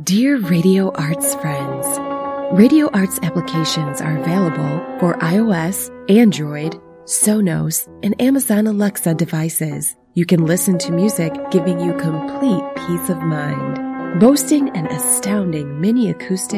Dear Radio Arts friends, Radio Arts applications are available for iOS, Android, Sonos, and Amazon Alexa devices. You can listen to music giving you complete peace of mind. Boasting an astounding mini acoustic